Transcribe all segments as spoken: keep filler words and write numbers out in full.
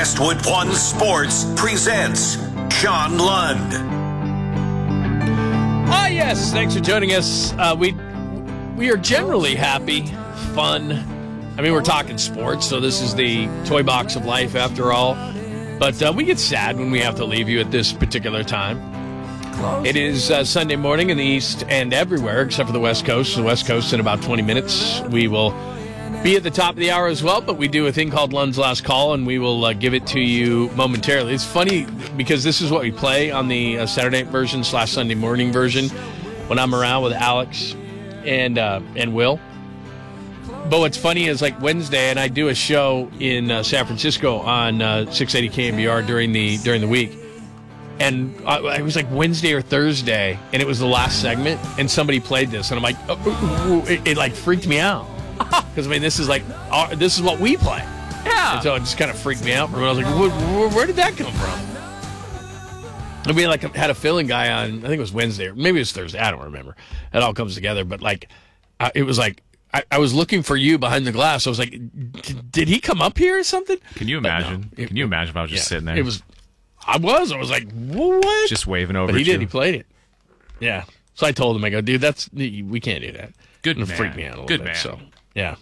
Westwood One Sports presents Sean Lund. Ah, yes. Thanks for joining us. Uh, we we are generally happy, fun. I mean, we're talking sports, so this is the toy box of life after all. But uh, we get sad when we have to leave you at this particular time. It is uh, Sunday morning in the East and everywhere except for the West Coast. The West Coast in about twenty minutes. We will be at the top of the hour as well, but we do a thing called Lund's Last Call, and we will uh, give it to you momentarily. It's funny because this is what we play on the uh, Saturday night version slash Sunday morning version when I'm around with Alex and uh, and Will. But what's funny is like Wednesday, and I do a show in uh, San Francisco on uh, six eighty K M B R during the during the week, and I, it was like Wednesday or Thursday, and it was the last segment, and somebody played this, and I'm like, oh, oh, oh, it, it like freaked me out. Because, I mean, this is like, our, this is what we play. Yeah. And so it just kind of freaked me out. I was like, where, where, where did that come from? And we like had a fill-in guy on, I think it was Wednesday, or maybe it was Thursday. I don't remember. It all comes together. But, like, uh, it was like, I, I was looking for you behind the glass. I was like, did he come up here or something? Can you imagine? No, it, Can you imagine if I was just yeah, sitting there? It was, I was. I was like, what? Just waving over But he at did. you. He played it. Yeah. So I told him, I go, dude, that's, we can't do that. Good It man. freaked me out a little Good bit. man. So, yeah.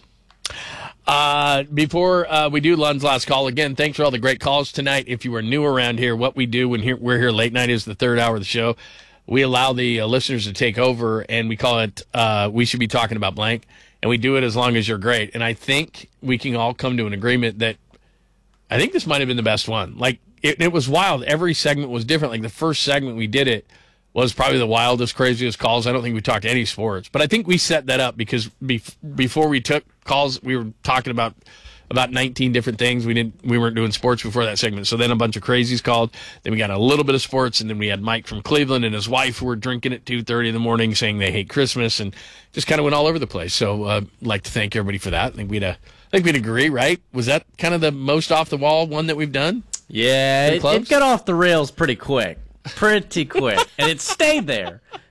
Uh, before uh, we do Lund's Last Call, again, thanks for all the great calls tonight. If you are new around here, what we do when here, we're here late night is the third hour of the show. We allow the uh, listeners to take over, and we call it uh, We Should Be Talking About Blank, and we do it as long as you're great. And I think we can all come to an agreement that I think this might have been the best one. Like, it, it was wild. Every segment was different. Like, the first segment we did it was probably the wildest, craziest calls. I don't think we talked any sports, but I think we set that up because bef- before we took calls, we were talking about about nineteen different things. We didn't, we weren't doing sports before that segment. So then a bunch of crazies called. Then we got a little bit of sports, and then we had Mike from Cleveland and his wife who were drinking at two thirty in the morning, saying they hate Christmas, and just kind of went all over the place. So uh, I'd like to thank everybody for that. I think we'd, uh, I think we'd agree, right? Was that kind of the most off the wall one that we've done? Yeah, it, it got off the rails pretty quick. Pretty quick. And it stayed there.